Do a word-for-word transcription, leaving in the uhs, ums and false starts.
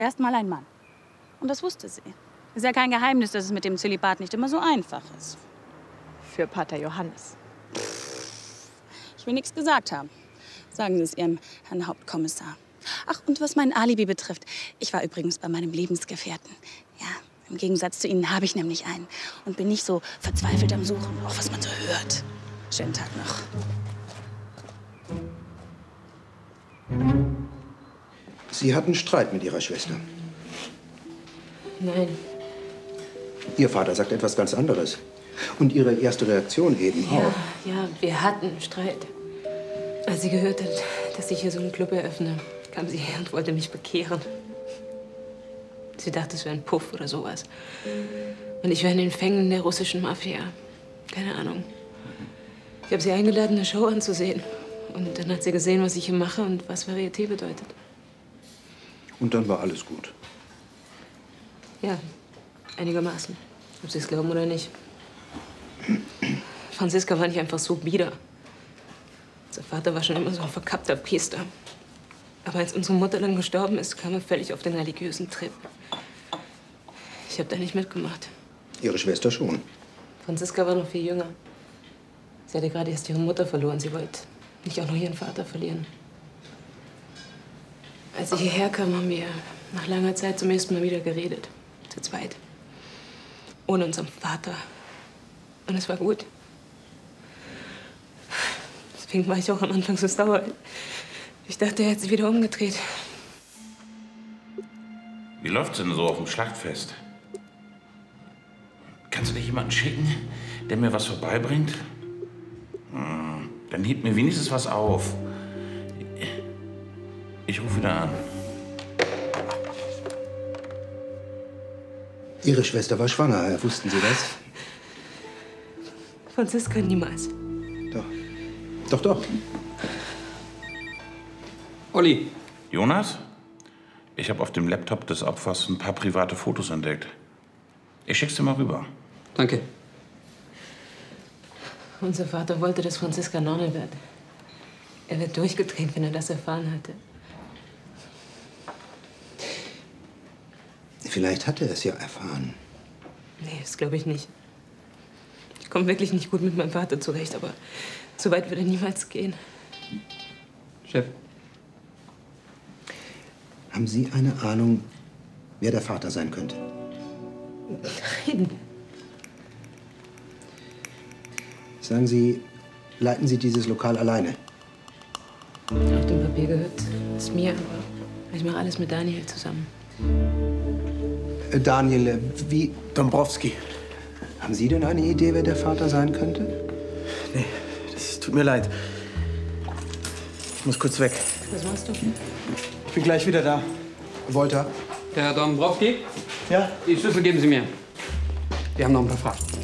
Erstmal ein Mann. Und das wusste sie. Ist ja kein Geheimnis, dass es mit dem Zölibat nicht immer so einfach ist. Für Pater Johannes. Ich will nichts gesagt haben. Sagen Sie es Ihrem Herrn Hauptkommissar. Ach, und was mein Alibi betrifft. Ich war übrigens bei meinem Lebensgefährten. Ja, im Gegensatz zu Ihnen habe ich nämlich einen. Und bin nicht so verzweifelt am Suchen, auch was man so hört. Schönen Tag noch. Sie hatten Streit mit Ihrer Schwester. Nein. Ihr Vater sagt etwas ganz anderes. Und Ihre erste Reaktion eben Ja, auch. ja, wir hatten Streit. Als sie gehört hat, dass ich hier so einen Club eröffne, kam sie her und wollte mich bekehren. Sie dachte, es wäre ein Puff oder sowas. Und ich wäre in den Fängen der russischen Mafia. Keine Ahnung. Ich habe sie eingeladen, eine Show anzusehen. Und dann hat sie gesehen, was ich hier mache und was Varieté bedeutet. Und dann war alles gut. Ja, einigermaßen. Ob Sie es glauben oder nicht. Franziska war nicht einfach so bieder. Unser Vater war schon immer so ein verkappter Priester. Aber als unsere Mutter dann gestorben ist, kam er völlig auf den religiösen Trip. Ich habe da nicht mitgemacht. Ihre Schwester schon. Franziska war noch viel jünger. Sie hatte gerade erst ihre Mutter verloren. Sie wollte nicht auch noch ihren Vater verlieren. Als ich hierher kam, haben wir nach langer Zeit zum ersten Mal wieder geredet. Zu zweit. Ohne unseren Vater. Und es war gut. Deswegen war ich auch am Anfang so sauer. Ich dachte, er hat sich wieder umgedreht. Wie läuft's denn so auf dem Schlachtfest? Kannst du nicht jemanden schicken, der mir was vorbeibringt? Hm, dann hebt mir wenigstens was auf. Ich rufe wieder an. Ihre Schwester war schwanger, wussten Sie das? Franziska niemals. Doch. Doch, doch. Olli. Jonas? Ich habe auf dem Laptop des Opfers ein paar private Fotos entdeckt. Ich schick's dir mal rüber. Danke. Unser Vater wollte, dass Franziska Nonne wird. Er wird durchgedreht, wenn er das erfahren hatte. Vielleicht hat er es ja erfahren. Nee, das glaube ich nicht. Ich komme wirklich nicht gut mit meinem Vater zurecht, aber so weit wird er niemals gehen. Chef. Haben Sie eine Ahnung, wer der Vater sein könnte? Nein. Sagen Sie, leiten Sie dieses Lokal alleine? Auf dem Papier gehört es mir, aber ich mache alles mit Daniel zusammen. Äh, Daniel, äh, wie... Dombrowski. Haben Sie denn eine Idee, wer der Vater sein könnte? Nee, das tut mir leid. Ich muss kurz weg. Was machst du? Ich bin gleich wieder da. Wolter? Herr Dombrowski? Ja? Die Schlüssel geben Sie mir. Wir haben noch ein paar Fragen.